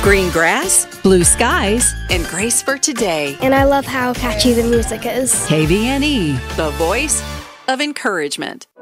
Green grass, blue skies, and grace for today. And I love how catchy the music is. KVNE, the voice of encouragement.